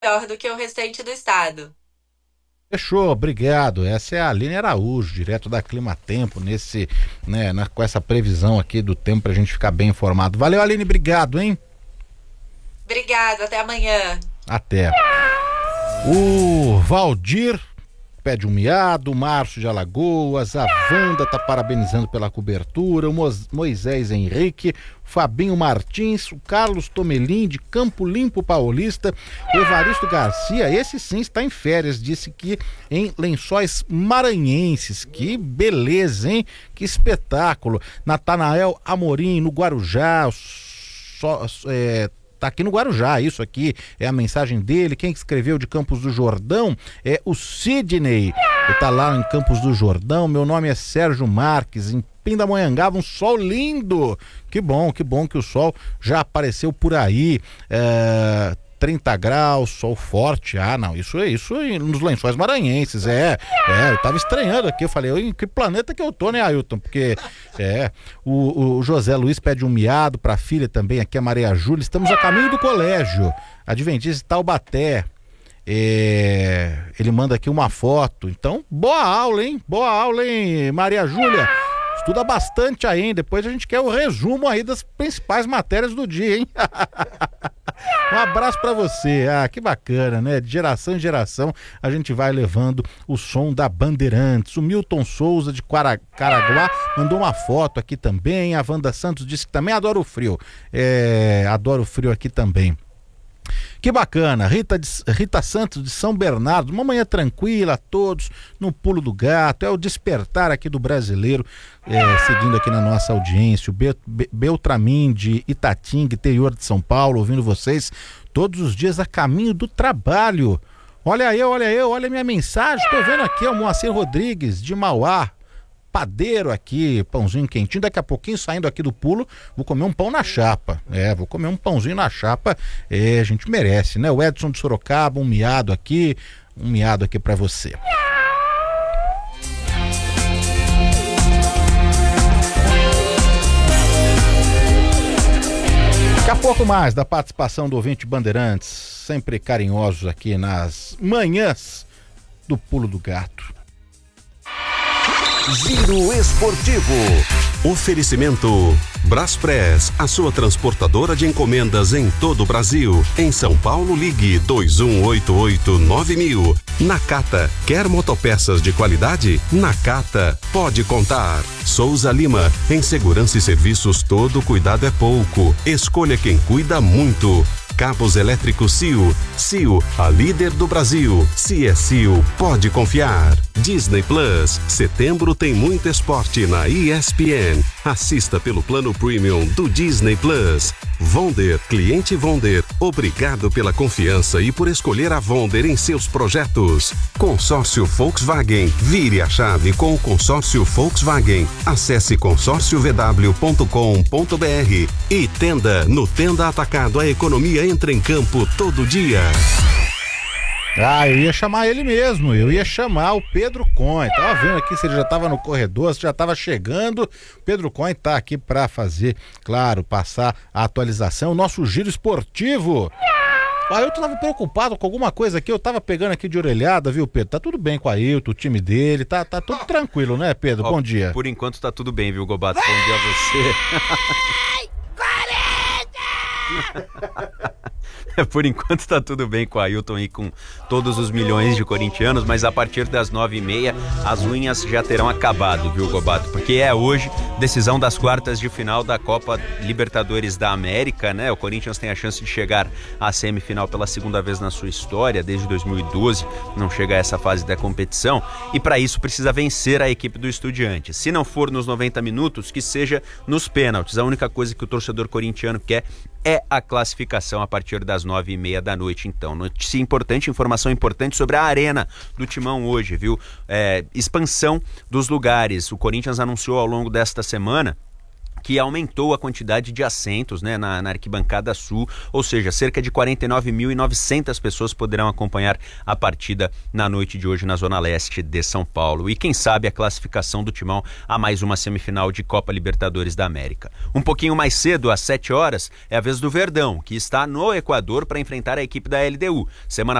melhor do que o restante do estado. Fechou, obrigado. Essa é a Aline Araújo, direto da Clima Tempo, com essa previsão aqui do tempo pra gente ficar bem informado. Valeu, Aline, obrigado, hein? Obrigada, até amanhã. Até. O Valdir pede um miado, o Márcio de Alagoas, a Wanda tá parabenizando pela cobertura, o Moisés Henrique, Fabinho Martins, o Carlos Tomelin de Campo Limpo Paulista, o Evaristo Garcia, esse sim está em férias, disse que em Lençóis Maranhenses. Que beleza, hein? Que espetáculo. Natanael Amorim no Guarujá, tá aqui no Guarujá, isso aqui é a mensagem dele. Quem escreveu de Campos do Jordão é o Sidney, que tá lá em Campos do Jordão. Meu nome é Sérgio Marques, em Pindamonhangaba, um sol lindo. Que bom que o sol já apareceu por aí. 30 graus, sol forte. Ah, não, isso nos Lençóis Maranhenses, eu tava estranhando aqui, eu falei, em que planeta que eu tô, né, Ailton? Porque, o José Luiz pede um miado pra filha também, aqui a Maria Júlia, estamos a caminho do colégio, Adventista de Taubaté. Ele manda aqui uma foto, então, boa aula, hein, Maria Júlia. Estuda bastante aí, hein? Depois a gente quer o resumo aí das principais matérias do dia, hein? Um abraço pra você. Ah, que bacana, né? De geração em geração a gente vai levando o som da Bandeirantes. O Milton Souza de Caraguá mandou uma foto aqui também. A Wanda Santos disse que também adora o frio. Adoro o frio aqui também. Que bacana, Rita Santos de São Bernardo, uma manhã tranquila a todos, no pulo do gato, é o despertar aqui do brasileiro, seguindo aqui na nossa audiência, o Beltramin de Itatinga, interior de São Paulo, ouvindo vocês todos os dias a caminho do trabalho. Olha a minha mensagem, tô vendo aqui, o Moacir Rodrigues de Mauá, padeiro aqui, pãozinho quentinho, daqui a pouquinho saindo aqui do pulo, vou comer um pão na chapa, vou comer um pãozinho na chapa, a gente merece, né? O Edson de Sorocaba, um miado aqui pra você. Daqui a pouco mais da participação do ouvinte Bandeirantes, sempre carinhosos aqui nas manhãs do Pulo do Gato. Giro Esportivo. Oferecimento Braspress, a sua transportadora de encomendas em todo o Brasil. Em São Paulo, ligue 2188-9000. Nakata, quer motopeças de qualidade? Nakata, pode contar. Souza Lima, em segurança e serviços todo cuidado é pouco. Escolha quem cuida muito. Cabos elétricos CIO, a líder do Brasil. Se é CIO, pode confiar. Disney Plus, setembro tem muito esporte na ESPN. Assista pelo plano premium do Disney Plus. Vonder, cliente Vonder, obrigado pela confiança e por escolher a Vonder em seus projetos. Consórcio Volkswagen, vire a chave com o consórcio Volkswagen. Acesse consórciovw.com.br e Tenda, no Tenda Atacado a economia entra em campo todo dia. Eu ia chamar ele mesmo, eu ia chamar o Pedro Coin. Tava vendo aqui se ele já tava no corredor, se já tava chegando. O Pedro Coin tá aqui pra fazer, claro, passar a atualização, o nosso giro esportivo. O Ailton tava preocupado com alguma coisa aqui, eu tava pegando aqui de orelhada, viu, Pedro? Tá tudo bem com o Ailton, o time dele, tá tudo tranquilo, né, Pedro? Bom dia. Por enquanto tá tudo bem, viu, Gobato? Bom dia a você. Por enquanto tá tudo bem com o Ailton e com todos os milhões de corintianos, mas a partir das 9h30 as unhas já terão acabado, viu, Gobato? Porque é hoje decisão das quartas de final da Copa Libertadores da América, né? O Corinthians tem a chance de chegar à semifinal pela segunda vez na sua história, desde 2012 não chega a essa fase da competição, e para isso precisa vencer a equipe do Estudiantes. Se não for nos 90 minutos, que seja nos pênaltis. A única coisa que o torcedor corintiano quer é a classificação a partir das 9h30 da noite. Então, notícia importante, informação importante sobre a arena do Timão hoje, viu? Expansão dos lugares. O Corinthians anunciou ao longo desta semana que aumentou a quantidade de assentos, né, na arquibancada sul, ou seja, cerca de 49.900 pessoas poderão acompanhar a partida na noite de hoje na Zona Leste de São Paulo. E quem sabe a classificação do Timão a mais uma semifinal de Copa Libertadores da América. Um pouquinho mais cedo, às 7 horas, é a vez do Verdão, que está no Equador para enfrentar a equipe da LDU. Semana